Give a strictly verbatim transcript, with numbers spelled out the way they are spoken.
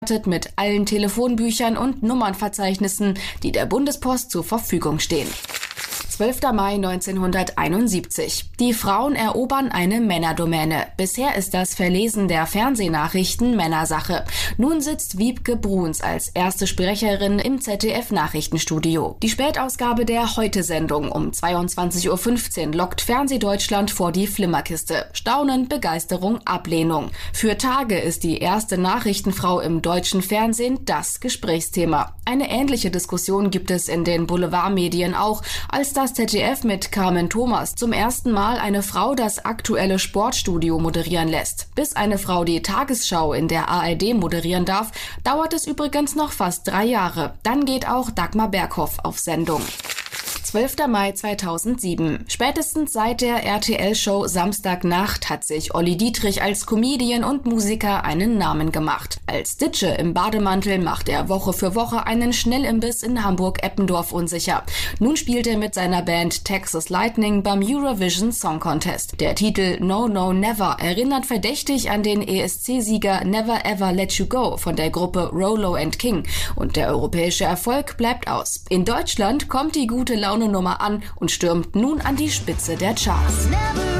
mit allen Telefonbüchern und Nummernverzeichnissen, die der Bundespost zur Verfügung stehen. zwölfter Mai neunzehnhunderteinundsiebzig. Die Frauen erobern eine Männerdomäne. Bisher ist das Verlesen der Fernsehnachrichten Männersache. Nun sitzt Wiebke Bruns als erste Sprecherin im Z D F-Nachrichtenstudio. Die Spätausgabe der Heute-Sendung um zweiundzwanzig Uhr fünfzehn lockt Fernsehdeutschland vor die Flimmerkiste. Staunen, Begeisterung, Ablehnung. Für Tage ist die erste Nachrichtenfrau im deutschen Fernsehen das Gesprächsthema. Eine ähnliche Diskussion gibt es in den Boulevardmedien auch, als das Z D F mit Carmen Thomas zum ersten Mal eine Frau das aktuelle Sportstudio moderieren lässt. Bis eine Frau die Tagesschau in der A R D moderieren darf, dauert es übrigens noch fast drei Jahre. Dann geht auch Dagmar Berghoff auf Sendung. zwölfter Mai zweitausendsieben. Spätestens seit der R T L-Show Samstagnacht hat sich Olli Dietrich als Comedian und Musiker einen Namen gemacht. Als Ditsche im Bademantel macht er Woche für Woche einen Schnellimbiss in Hamburg-Eppendorf unsicher. Nun spielt er mit seiner Band Texas Lightning beim Eurovision Song Contest. Der Titel No No Never erinnert verdächtig an den E S C-Sieger Never Ever Let You Go von der Gruppe Rolo and King. Und der europäische Erfolg bleibt aus. In Deutschland kommt die gute Laune Nummer an und stürmt nun an die Spitze der Charts.